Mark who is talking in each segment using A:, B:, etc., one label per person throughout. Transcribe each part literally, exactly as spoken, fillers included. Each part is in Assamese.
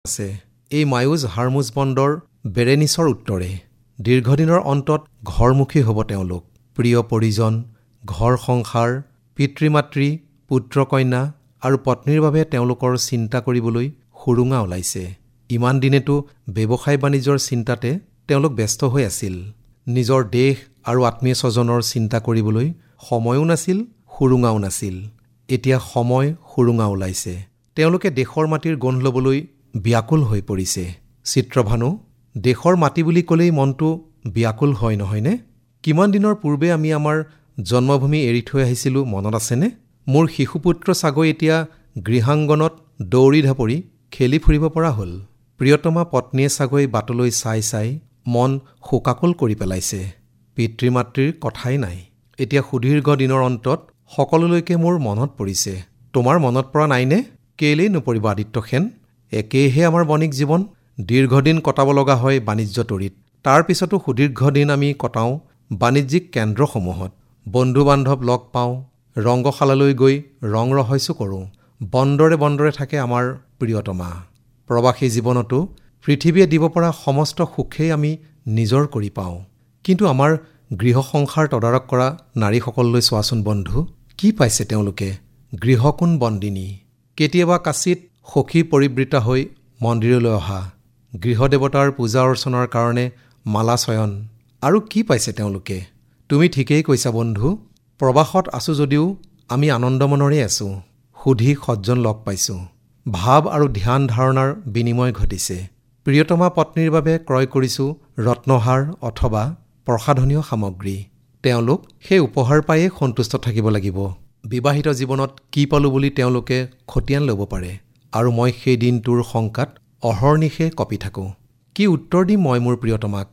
A: আছে। এই মায়ুজ হাৰমুজ বন্দৰ বেৰেনিছৰ উত্তৰে। দীৰ্ঘদিনৰ অন্তত ঘৰমুখী হ'ব তেওঁলোক। প্ৰিয় পৰিজন, ঘৰ সংসাৰ, পিতৃ-মাতৃ, পুত্ৰ-কন্যা আৰু পত্নীৰ বাবে তেওঁলোকৰ চিন্তা কৰিবলৈ সুৰুঙা ওলাইছে। ইমান দিনেতো ব্যৱসায় বাণিজ্যৰ চিন্তাতে তেওঁলোক ব্যস্ত হৈ আছিল। নিজৰ দেশ আৰু আত্মীয় স্বজনৰ চিন্তা কৰিবলৈ সময়ো নাছিল, সুৰুঙাও নাছিল। এতিয়া সময় সুৰুঙা ওলাইছে। তেওঁলোকে দেশৰ মাটিৰ গোন্ধ ল'বলৈ ব্যাকুল হৈ পৰিছে। চিত্ৰভানু, দেশৰ মাটি বুলি ক'লেই মনটো ব্যাকুল হয় নহয়নে? কিমান দিনৰ পূৰ্বে আমি আমাৰ জন্মভূমি এৰি থৈ আহিছিলোঁ মনত আছেনে? মোৰ শিশুপুত্ৰ চাগৈ এতিয়া গৃহাংগনত দৌৰি ঢাপৰি খেলি ফুৰিব পৰা হ'ল। প্ৰিয়তমা পত্নীয়ে চাগৈ বাটলৈ চাই চাই মন শোকাকুল কৰি পেলাইছে। পিতৃ-মাতৃৰ কথাই নাই। এতিয়া সুদীৰ্ঘ দিনৰ অন্তত সকলোলৈকে মোৰ মনত পৰিছে। তোমাৰ মনত পৰা নাইনে? কেলেই নপৰিব আদিত্যসেন? একেইহে আমাৰ বণিক জীৱন। দীৰ্ঘদিন কটাব লগা হয় বাণিজ্য তৰিত। তাৰ পিছতো সুদীৰ্ঘ দিন আমি কটাওঁ বাণিজ্যিক কেন্দ্ৰসমূহত। বন্ধু-বান্ধৱ লগ পাওঁ, ৰংগশালালৈ গৈ ৰং ৰহস্য কৰোঁ। বন্দৰে বন্দৰে থাকে আমাৰ প্ৰিয়তমা। প্ৰবাসী জীৱনতো পৃথিৱীয়ে দিব পৰা সমস্ত সুখেই আমি নিজৰ কৰি পাওঁ। কিন্তু আমাৰ গৃহ সংসাৰ তদাৰক কৰা নাৰীসকললৈ চোৱাচোন বন্ধু, কি পাইছে তেওঁলোকে? গৃহকোণ বন্দিনী, কেতিয়াবা কাচিত সখী পৰিবৃতা হৈ মন্দিৰলৈ অহা, গৃহদেৱতাৰ পূজা অৰ্চনাৰ কাৰণে মালা চয়ন, আৰু কি পাইছে তেওঁলোকে? তুমি ঠিকেই কৈছা বন্ধু। প্ৰবাসত আছোঁ যদিও আমি আনন্দমনৰে আছোঁ। সুধী সজ্জন লগ পাইছোঁ। ভাৱ আৰু ধ্যান ধাৰণাৰ বিনিময় ঘটিছে। প্ৰিয়তমা পত্নীৰ বাবে ক্ৰয় কৰিছোঁ ৰত্নহাৰ অথবা প্ৰসাধনীয় সামগ্ৰী। তেওঁলোক সেই উপহাৰ পায়েই সন্তুষ্ট থাকিব লাগিব। বিবাহিত জীৱনত কি পালোঁ বুলি তেওঁলোকে খতিয়ান ল'ব পাৰে। আৰু মই সেই দিনটোৰ শংকাত অহৰ্নিশে কঁপি থাকোঁ। কি উত্তৰ দিম মই মোৰ প্ৰিয়তমাক?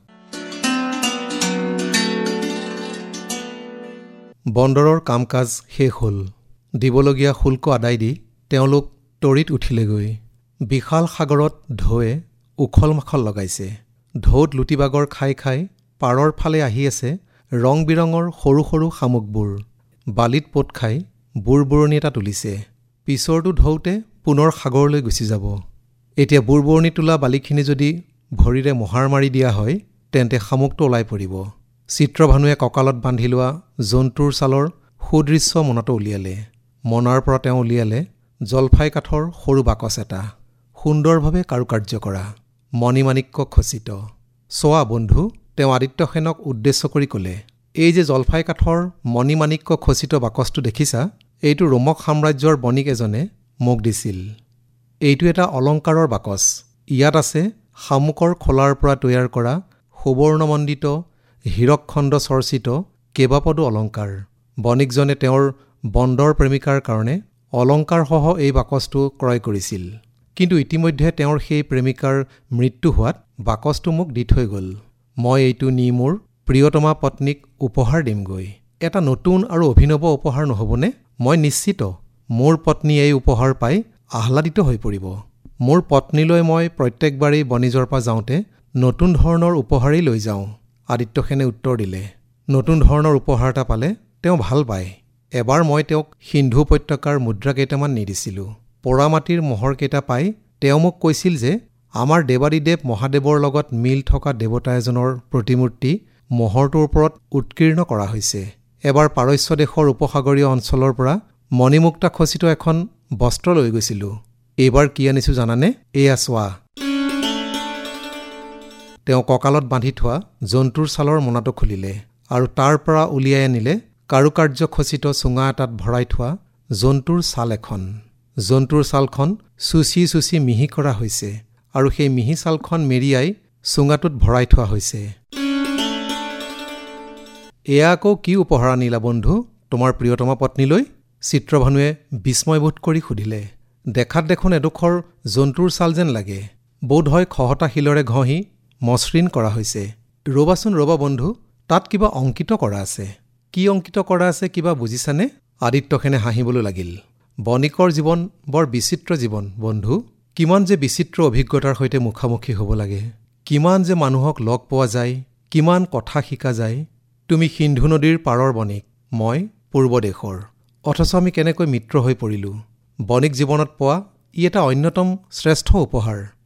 A: বন্দৰৰ কাম কাজ শেষ হ'ল। দিবলগীয়া শুল্ক আদায় দি তেওঁলোক তৰিত উঠিলেগৈ। বিশাল সাগৰত ঢৌৱে উখল মাখল লগাইছে। ঢৌত লুটিবাগৰ খাই খাই পাৰৰ ফালে আহি আছে ৰং বিৰঙৰ সৰু সৰু শামুকবোৰ। বালিত পোত খাই বুৰবুৰণি এটা তুলিছে। পিছৰটো ঢৌতে পুনৰ সাগৰলৈ গুচি যাব। এতিয়া বুৰবুৰণি তোলা বালিখিনি যদি ভৰিৰে মোহাৰ মাৰি দিয়া হয় তেন্তে শামুকটো ওলাই পৰিব। চিত্ৰভানুৱে কঁকালত বান্ধি লোৱা জন্তুৰ ছালৰ সুদৃশ্য মনতো উলিয়ালে। মনাৰ পৰা তেওঁ উলিয়ালে জলফাই কাঠৰ সৰু বাকচ এটা, সুন্দৰভাৱে কাৰুকাৰ্য কৰা, মণিমাণিক্য খচিত। চোৱা বন্ধু, তেওঁ আদিত্যসেনক উদ্দেশ্য কৰি ক'লে, এই যে জলফাই কাঠৰ মণিমাণিক্য খচিত বাকচটো দেখিছা, এইটো ৰোমক সাম্ৰাজ্যৰ বণিক এজনে মোক দিছিল। এইটো এটা অলংকাৰৰ বাকচ। ইয়াত আছে শামুকৰ খোলাৰ পৰা তৈয়াৰ কৰা সুবৰ্ণমণ্ডিত হীৰকখণ্ড চৰ্চিত কেইবাপদো অলংকাৰ। বণিকজনে তেওঁৰ বন্দৰ প্ৰেমিকাৰ কাৰণে অলংকাৰসহ এই বাকচটো ক্ৰয় কৰিছিল। কিন্তু ইতিমধ্যে তেওঁৰ সেই প্ৰেমিকাৰ মৃত্যু হোৱাত বাকচটো মোক দি থৈ গ'ল। মই এইটো নি মোৰ প্ৰিয়তমা পত্নীক উপহাৰ দিমগৈ। এটা নতুন আৰু অভিনৱ উপহাৰ নহ'বনে? মই নিশ্চিত মোৰ পত্নী এই উপহাৰ পাই আহ্লাদিত হৈ পৰিব। মোৰ পত্নীলৈ মই প্ৰত্যেকবাৰেই বণিজৰ পৰা যাওঁতে নতুন ধৰণৰ উপহাৰেই লৈ যাওঁ। আদিত্যসেনে উত্তৰ দিলে। নতুন ধৰণৰ উপহাৰ এটা পালে তেওঁ ভাল পায়। এবাৰ মই তেওঁক সিন্ধু উপত্যকাৰ মুদ্ৰা কেইটামান নি দিছিলোঁ। পৰা মাটিৰ মহৰকেইটা পাই তেওঁ মোক কৈছিল যে আমাৰ দেৱাদিদেৱ মহাদেৱৰ লগত মিল থকা দেৱতা এজনৰ প্ৰতিমূৰ্তি মহৰটোৰ ওপৰত উৎকীৰ্ণ কৰা হৈছে। এবাৰ পাৰস্য দেশৰ উপসাগৰীয় অঞ্চলৰ পৰা মণিমুক্তা খচিত এখন বস্ত্ৰ লৈ গৈছিলোঁ। এইবাৰ কি আনিছোঁ জানানে? এয়া চোৱা। তেওঁ কঁকালত বান্ধি থোৱা জন্তুৰ ছালৰ মোনাটো খুলিলে আৰু তাৰ পৰা উলিয়াই আনিলে কাৰুকাৰ্য খচিত চুঙা এটাত ভৰাই থোৱা জন্তুৰ ছাল এখন। জন্তুৰ ছালখন চুচি চুচি মিহি কৰা হৈছে আৰু সেই মিহি ছালখন মেৰিয়াই চুঙাটোত ভৰাই থোৱা হৈছে। এয়া আকৌ কি উপহাৰ আনিলা বন্ধু তোমাৰ প্ৰিয়তমা পত্নীলৈ? চিত্ৰভানুৱে বিস্ময়বোধ কৰি সুধিলে। দেখাত দেখোন এডোখৰ জন্তুৰ ছাল যেন লাগে। বোধ হয় খহটা শিলৰে ঘঁহি মসৃণ কৰা হৈছে। ৰ'বাচোন ৰ'বা বন্ধু, তাত কিবা অংকিত কৰা আছে। কি অংকিত কৰা আছে কিবা বুজিছানে? আদিত্যসেনে হাঁহিবলৈ লাগিল। বণিকৰ জীৱন বৰ বিচিত্ৰ জীৱন বন্ধু। কিমান যে বিচিত্ৰ অভিজ্ঞতাৰ সৈতে মুখামুখি হ'ব লাগে, কিমান যে মানুহক লগ পোৱা যায়, কিমান কথা শিকা যায়। তুমি সিন্ধু নদীৰ পাৰৰ বণিক, মই পূৰ্ব দেশৰ। অথচ আমি কেনেকৈ মিত্ৰ হৈ পৰিলোঁ। বণিক জীৱনত পোৱা ই এটা অন্যতম শ্ৰেষ্ঠ উপহাৰ।